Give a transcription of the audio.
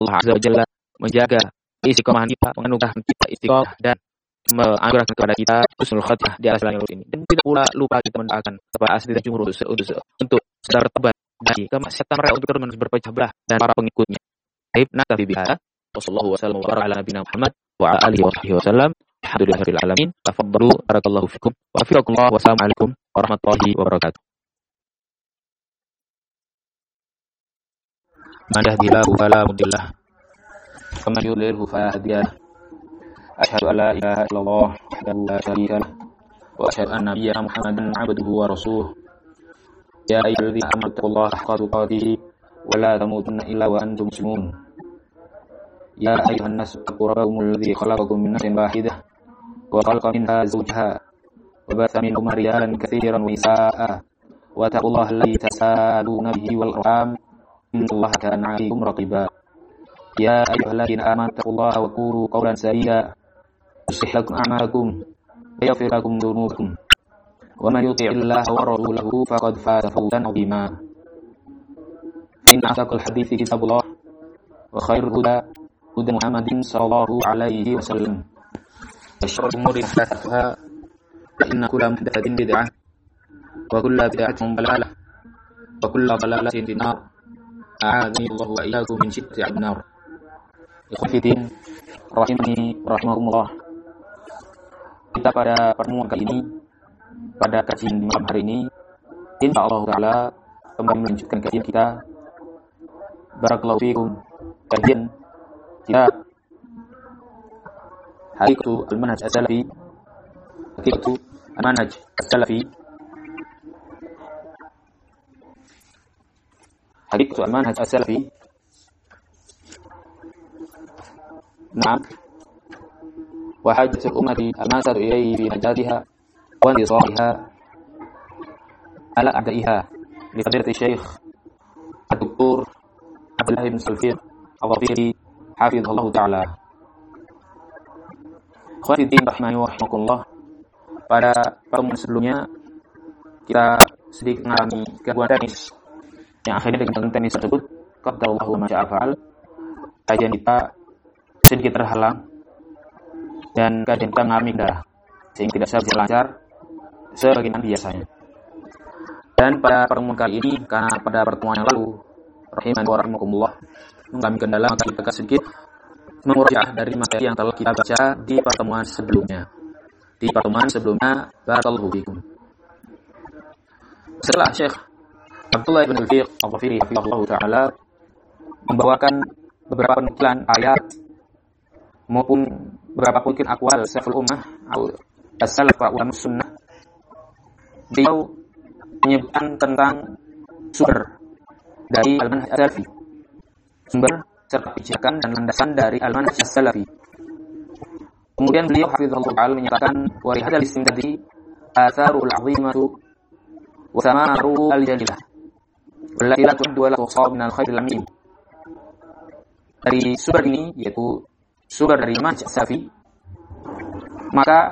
Allah Azza wa Jalla menjaga istiqomahan kita, menganugerahkan kita istiqomah dan menganugerahkan kepada kita husnul khotimah di atas jalan lurus ini. Dan tidak pula lupa kita mendoakan kepada asli dan jumhur untuk sadar tobat dari kemaksiatan mereka, untuk terus berpecah belah dan para pengikutnya. Baik, naktafi bihadza. Wassallallahu wasallam wa baraka ala nabiyina Muhammad wa ala alihi wa sahbihi wasallam. Alhamdulillahirabbil alamin. Tafaddalu, barakallahu fikum. Wa afiqakumullah. Wassalamualaikum warahmatullahi wabarakatuh. Man yahdihillahu fala mudilla lahu wa man yudlilhu fala hadiya lahu. Asyhadu an la ilaha illallah wahdahu la syarika lahu wa asyhadu anna nabiyyana Muhammadan 'abduhu wa rasuluh. Ya ayyuhalladzina amanu taqullaha haqqa tuqatih wa la tamutunna illa wa antum muslimun. Ya ayyuhan nasu taqu rabbakumul ladzi khalaqakum min nafsin wahidah wa khalaqa minha zawjaha wa batha minhuma rijalan katsiran wa nisaa'a wa taqullaha alladzi tasaaluna bihi wal arham innallaha kana 'alaykum raqiba. Ya ayyuhalladzina amanu taqullaha wa qulu qawlan sadida yuslih lakum a'malakum wa yaghfir lakum dhunubakum wa man yuti'illaha wa rasulahu faqad faza fawzan 'azima. Inna asdaqal hadithi kitabullah wa khairul huda huda Muhammadin sallallahu alaihi wasallam. Wa syarrul umuri muhdatsatuha fa inna kulla muhdatsatin bid'ah wa kullu bid'atin dalalah wa kullu dalalatin fin nar. A'adzani Allah wa iyyakum min syitri an-nar. Ikhwatiddin rahimani rahimakumullah. Kita pada pertemuan kali ini, pada kajian di malam hari ini, insyaallah taala kembali melanjutkan kajian kita. Barakallahu fikum. Kajian kita Haqiqatu al-manhaj as-salafi. Haqiqatu al-manhaj as-salafi. Haqiqatu al-manhaj as-salafi. Naam. Wa hajatul ummati al-masar ilayhi fi najatiha wa intisariha ala a'daiha li fadilati Syekh Dr. Abdullah bin Sulfiq Al-Ghafiri hafizahullah ta'ala. Khawatiddin rahimani wa rahimakumullah. Pada pertemuan sebelumnya kita sedikit mengalami gangguan teknis yang akhirnya dengan teknis tersebut qadarallahu ma syaa fa'al, kajian kita sedikit terhalang dan kajian kita mengalami kendala sehingga tidak bisa berjalan lancar sebagaimana biasanya. Dan pada pertemuan kali ini, karena pada pertemuan yang lalu rahimani wa rahimakumullah mengalami kendala, maka kita sedikit menguraikan dari materi yang telah kita baca di pertemuan sebelumnya. Di pertemuan sebelumnya, barakallahu fikum. Setelah Syekh Abdullah bin Sulfiq Al-Ghafiri hafizahullah ta'ala membawakan beberapa penukilan ayat maupun beberapa penukilan aqwal salaful ummah atau as-salaf wa ulama sunnah, beliau menyebutkan tentang sumber dari al-manhaj as-salafi, sumber serta pijakan dan landasan dari al-manhaj as-salafi. Kemudian beliau hafizahullah ta'ala menyatakan wa li hadzal istimdadi atharul 'azimatu wa thamaru al-jalilah wallati la tu'addu wa la tuhsa min al-khairil 'amim. Dari sumber ini, yaitu sumber dari manhaj as-salafi, maka